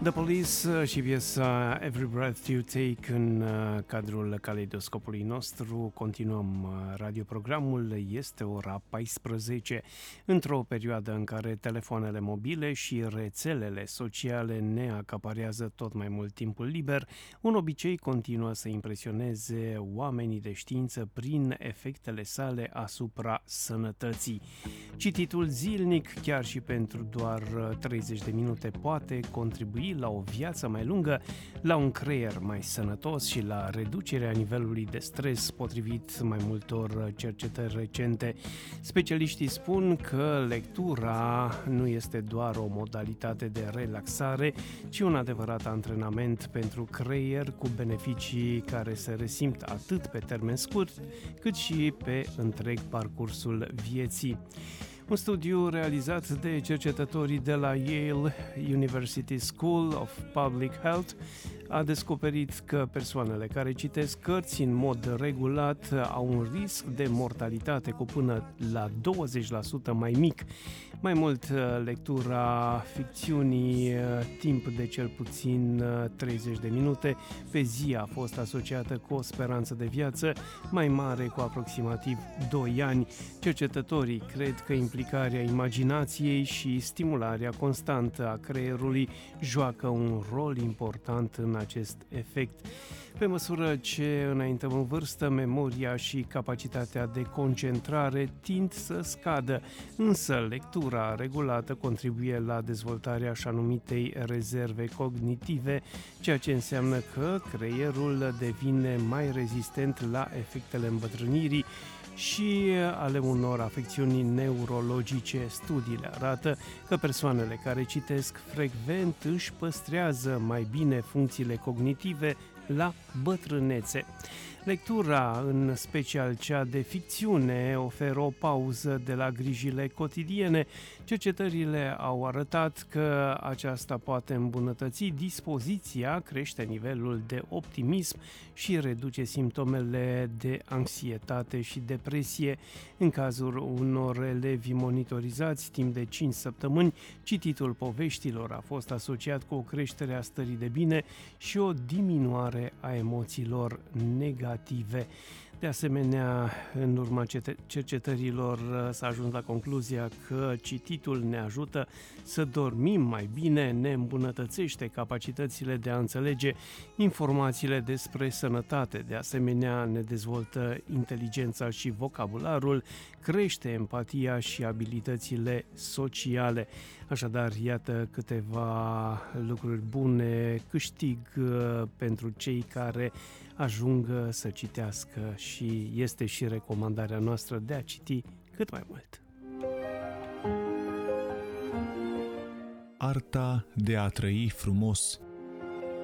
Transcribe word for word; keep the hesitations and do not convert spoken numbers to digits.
The Police și piesa Every Breath You Take în cadrul caleidoscopului nostru. Continuăm radioprogramul, este ora paisprezece. Într-o perioadă în care telefoanele mobile și rețelele sociale ne acaparează tot mai mult timpul liber, un obicei continuă să impresioneze oamenii de știință prin efectele sale asupra sănătății. Cititul zilnic, chiar și pentru doar treizeci de minute, poate contribui la o viață mai lungă, la un creier mai sănătos și la reducerea nivelului de stres, potrivit mai multor cercetări recente. Specialiștii spun că lectura nu este doar o modalitate de relaxare, ci un adevărat antrenament pentru creier, cu beneficii care se resimt atât pe termen scurt, cât și pe întreg parcursul vieții. Un studiu realizat de cercetătorii de la Yale University School of Public Health a descoperit că persoanele care citesc cărți în mod regulat au un risc de mortalitate cu până la douăzeci la sută mai mic. Mai mult, lectura ficțiunii timp de cel puțin treizeci de minute pe zi a fost asociată cu o speranță de viață mai mare cu aproximativ doi ani. Cercetătorii cred că implicarea imaginației și stimularea constantă a creierului joacă un rol important în acest efect. Pe măsură ce înaintăm în vârstă, memoria și capacitatea de concentrare tind să scadă, însă lectura regulată contribuie la dezvoltarea așa numitei rezerve cognitive, ceea ce înseamnă că creierul devine mai rezistent la efectele îmbătrânirii și ale unor afecțiuni neurologice. Studiile arată că persoanele care citesc frecvent își păstrează mai bine funcțiile cognitive la bătrânețe. Lectura, în special cea de ficțiune, oferă o pauză de la grijile cotidiene. Cercetările au arătat că aceasta poate îmbunătăți dispoziția, crește nivelul de optimism și reduce simptomele de anxietate și depresie. În cazul unor elevi monitorizați timp de cinci săptămâni, cititul poveștilor a fost asociat cu o creștere a stării de bine și o diminuare a emoțiilor negative. De asemenea, în urma cercetărilor s-a ajuns la concluzia că cititul ne ajută să dormim mai bine, ne îmbunătățește capacitățile de a înțelege informațiile despre sănătate, de asemenea ne dezvoltă inteligența și vocabularul, crește empatia și abilitățile sociale. Așadar, iată câteva lucruri bune, câștig pentru cei care ajung să citească și este și recomandarea noastră de a citi cât mai mult. Arta de a trăi frumos